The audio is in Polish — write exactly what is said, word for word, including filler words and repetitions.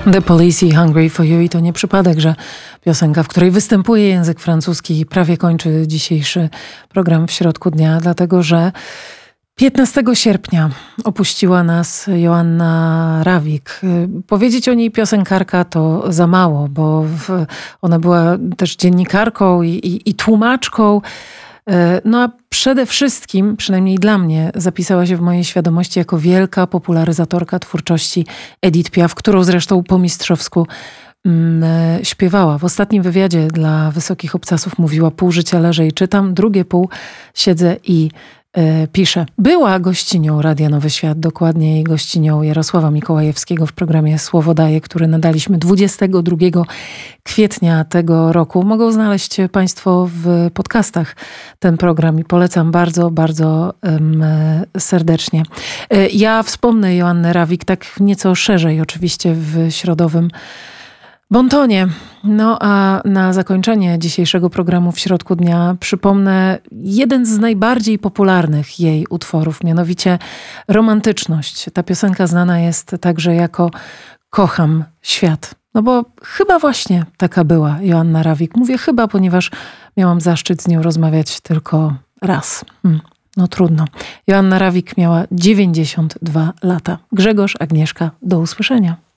The Police i Hungry for You, i to nie przypadek, że piosenka, w której występuje język francuski, prawie kończy dzisiejszy program w środku dnia, dlatego że piętnastego sierpnia opuściła nas Joanna Rawik. Powiedzieć o niej piosenkarka to za mało, bo w, ona była też dziennikarką i, i, i tłumaczką. No a przede wszystkim, przynajmniej dla mnie, zapisała się w mojej świadomości jako wielka popularyzatorka twórczości Edith Piaf, którą zresztą po mistrzowsku mm, śpiewała. W ostatnim wywiadzie dla Wysokich Obcasów mówiła: pół życia leżę i czytam, drugie pół siedzę i y, piszę. Była gościnią Radia Nowy Świat, dokładniej gościnią Jarosława Mikołajewskiego w programie Słowo daje, który nadaliśmy dwudziestego drugiego kwietnia tego roku. Mogą znaleźć Państwo w podcastach ten program i polecam bardzo, bardzo um, serdecznie. Ja wspomnę Joannę Rawik tak nieco szerzej, oczywiście w środowym bontonie. No a na zakończenie dzisiejszego programu w środku dnia przypomnę jeden z najbardziej popularnych jej utworów, mianowicie Romantyczność. Ta piosenka znana jest także jako Kocham świat. No bo chyba właśnie taka była Joanna Rawik. Mówię chyba, ponieważ miałam zaszczyt z nią rozmawiać tylko raz. Hmm, no trudno. Joanna Rawik miała dziewięćdziesiąt dwa lata. Grzegorz, Agnieszka, do usłyszenia.